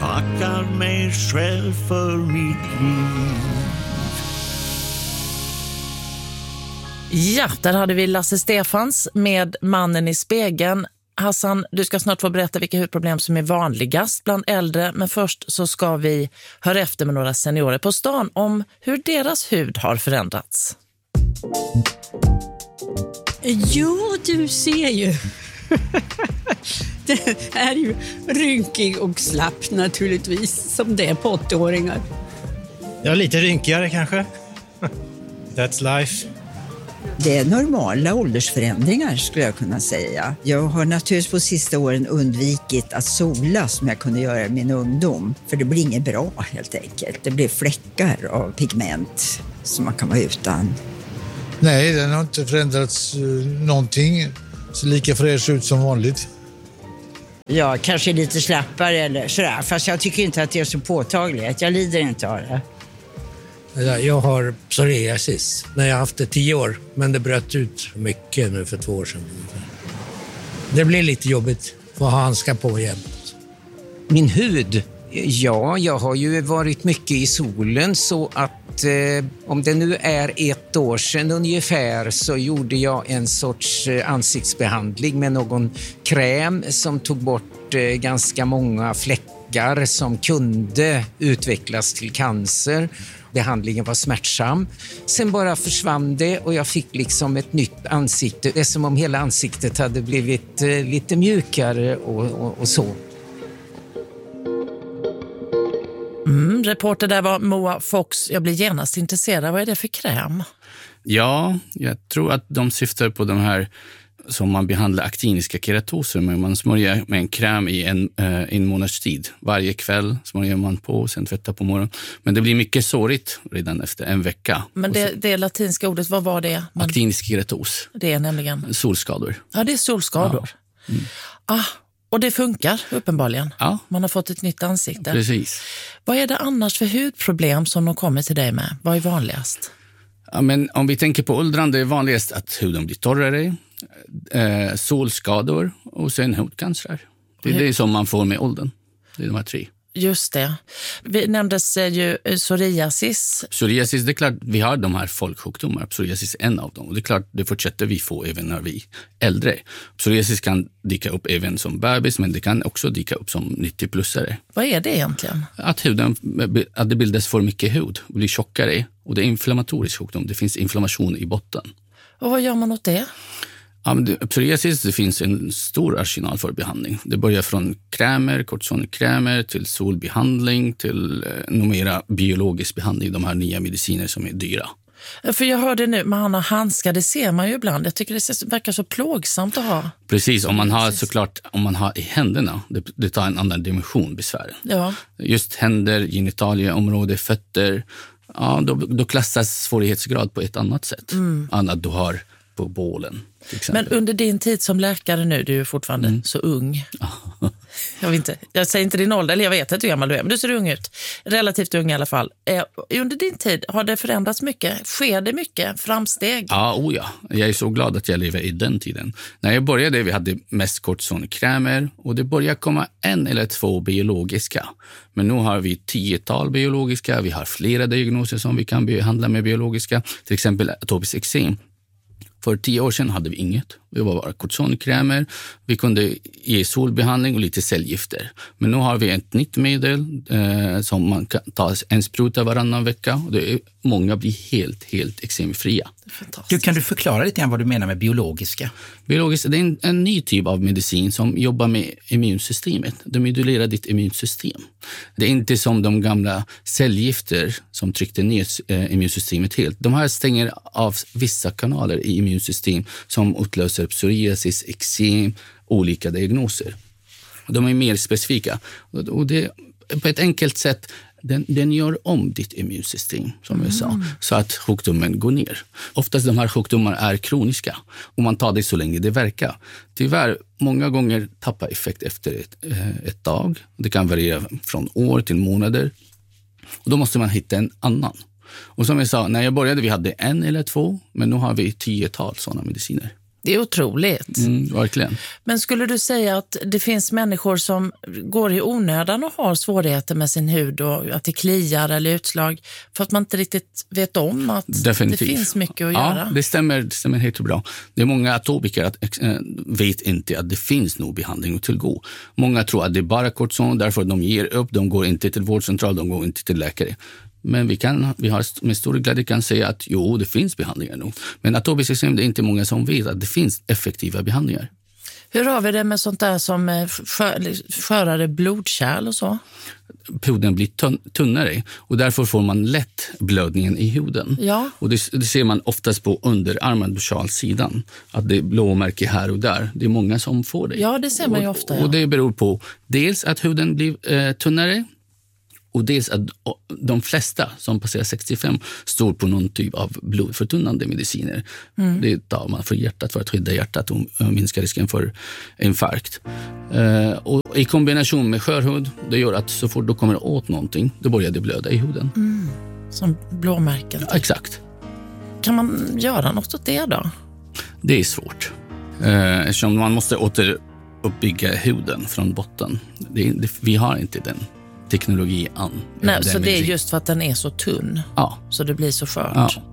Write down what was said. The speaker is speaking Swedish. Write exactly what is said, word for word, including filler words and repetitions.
tackar mig själv för mitt liv. Ja, där hade vi Lasse Stefans med Mannen i spegeln. Hassan, du ska snart få berätta vilka hudproblem som är vanligast bland äldre, men först så ska vi höra efter med några seniorer på stan om hur deras hud har förändrats. Jo, du ser ju. Det är ju rynkig och slapp naturligtvis, som det är på åttioåringar. Ja, lite rynkigare kanske. That's life. Det är normala åldersförändringar skulle jag kunna säga. Jag har naturligtvis på sista åren undvikit att sola som jag kunde göra i min ungdom. För det blir inget bra helt enkelt. Det blir fläckar av pigment som man kan vara utan. Nej, den har inte förändrats någonting. Så lika fräsch ut som vanligt. Ja, kanske lite slappare eller sådär. Fast jag tycker inte att det är så påtagligt. Jag lider inte av det. Jag har psoriasis. När jag har haft det tio år. Men det bröt ut mycket nu för två år sedan. Det blir lite jobbigt att ha handskar på jämt. Min hud? Ja, jag har ju varit mycket i solen så att eh, om det nu är ett år sedan ungefär så gjorde jag en sorts eh, ansiktsbehandling med någon kräm som tog bort eh, ganska många fläckar som kunde utvecklas till cancer. Behandlingen var smärtsam. Sen bara försvann det och jag fick liksom ett nytt ansikte. Det är som om hela ansiktet hade blivit eh, lite mjukare och, och, och så. Mm, reporter där var Moa Fox. Jag blir genast intresserad. Vad är det för kräm? Ja, jag tror att de syftar på de här som man behandlar aktiniska keratoser med. Man smörjer med en kräm i en, eh, en månads tid. Varje kväll smörjer man på och sen tvättar på morgonen. Men det blir mycket sårigt redan efter en vecka. Men det, så, det latinska ordet, vad var det? Man, aktinisk keratos. Det är nämligen? Solskador. Ja, det är solskador. Ja. Mm. Ah, och det funkar uppenbarligen. Ja. Man har fått ett nytt ansikte. Precis. Vad är det annars för hudproblem som de kommer till dig med? Vad är vanligast? Ja, men om vi tänker på åldrande är vanligast att huden blir torrare, eh, solskador och sen hudcancer. Det är det som man får med åldern. Det är de här tre. Just det. Vi nämndes ju psoriasis. Psoriasis, det är klart vi har de här folksjukdomar. Psoriasis är en av dem. Och det är klart det fortsätter vi få även när vi är äldre. Psoriasis kan dyka upp även som bebis, men det kan också dyka upp som nittio-plussare. Vad är det egentligen? Att, huden, att det bildas för mycket hud och blir tjockare. Och det är inflammatorisk sjukdom. Det finns inflammation i botten. Och vad gör man åt det? Ja, men det, psoriasis, det finns en stor arsenal för behandling. Det börjar från krämer, kortisonkrämer till solbehandling till eh, numera biologisk behandling, de här nya mediciner som är dyra. För jag hörde nu, man har handskar, det ser man ju ibland. Jag tycker det verkar så plågsamt att ha. Precis, om man har såklart, om man har i händerna, det, det tar en annan dimension besvären. Ja. Just händer, genitalieområde, fötter, ja, då, då klassas svårighetsgrad på ett annat sätt. Mm. Annat du har på bålen. Men under din tid som läkare nu, du är fortfarande mm. så ung. jag, vet inte, jag säger inte din ålder, eller jag vet inte hur gammal du är, men du ser ung ut. Relativt ung i alla fall. Eh, under din tid, har det förändrats mycket? Sker det mycket framsteg? Ja, oh ja. Jag är så glad att jag lever i den tiden. När jag började, vi hade mest kortisonkrämer och det började komma en eller två biologiska. Men nu har vi tiotal biologiska, vi har flera diagnoser som vi kan behandla med biologiska. Till exempel atopisk eksem. För tio år sedan hade vi inget. Vi var bara kortisonkrämer. Vi kunde ge solbehandling och lite cellgifter. Men nu har vi ett nytt medel eh, som man kan ta en spruta varannan vecka. Och det är, många blir helt, helt eksemfria. Du, kan du förklara lite grann vad du menar med biologiska? Biologiskt, det är en, en ny typ av medicin som jobbar med immunsystemet. Det modulerar ditt immunsystem. Det är inte som de gamla cellgifter som tryckte ner eh, immunsystemet helt. De här stänger av vissa kanaler i immunsystem som utlöser psoriasis, eksem, olika diagnoser. De är mer specifika. Och det, på ett enkelt sätt, den, den gör om ditt immunsystem, som jag sa, mm. så att sjukdomen går ner. Oftast de här sjukdomarna är kroniska och man tar det så länge det verkar. Tyvärr, många gånger tappar effekt efter ett, ett dag. Det kan variera från år till månader. Och då måste man hitta en annan. Och som jag sa, när jag började vi hade en eller två, men nu har vi tiotal sådana mediciner. Det är otroligt. Mm, verkligen. Men skulle du säga att det finns människor som går i onödan och har svårigheter med sin hud och att det kliar eller utslag för att man inte riktigt vet om att Definitivt. det finns mycket att ja, göra? det stämmer, det stämmer helt bra. Det är många atopiker att äh, vet inte att det finns någon behandling att tillgå. Många tror att det är bara kortison, därför de ger upp, de går inte till vårdcentral, de går inte till läkare. Men vi, kan, vi har med stor glädje kan säga att jo, det finns behandlingar nu. Men atopisk eksem, det är inte många som vet att det finns effektiva behandlingar. Hur har vi det med sånt där som skör, skörare blodkärl och så? Huden blir tunn, tunnare och därför får man lätt blödningen i huden. Ja. Och det, det ser man oftast på underarmen, på sjalsidan. Att det är blåmärke här och där. Det är många som får det. Ja, det ser man ju och, ofta. Ja. Och det beror på dels att huden blir eh, tunnare. Och dels att de flesta som passerar sextiofem står på någon typ av blodförtunnande mediciner. Mm. Det tar man för hjärtat för att skydda hjärtat och minska risken för infarkt. Uh, och i kombination med skörhud, det gör att så fort du kommer åt någonting, då börjar det blöda i huden. Mm. Som blåmärken. Ja, exakt. Kan man göra något åt det då? Det är svårt. Uh, eftersom man måste återuppbygga huden från botten. Det, det, vi har inte den teknologi an. Nej, så det är just för att den är så tunn. Ja. Så det blir så skört. Ja.